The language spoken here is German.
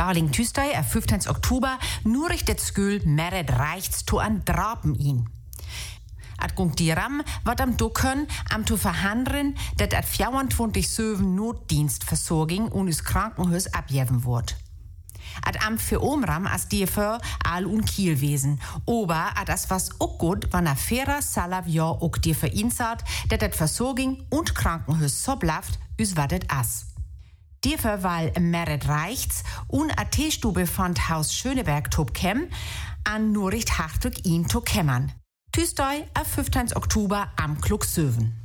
Darling Tuesday, 15. Oktober, nur richtet Skül Meret reichts to an Drapen ihn. At gung die Ram, wat am Ducken, am zu verhandeln, dat at 24/7 Notdienstversorgung und us Krankenhaus abgeben wird. At am für Omram as die für all und Kiel wesen. Aber at as was auch gut, wann a fairer Salavja auch die für ihn sagt, dat at Versorgung und Krankenhaus so blaft, us wadet as. Die für weil Meret reichts und a Teestube von Haus Schöneberg top kem, an nur recht hartog ihn to kämmern. Tuesday, 15. Oktober am Klok 7.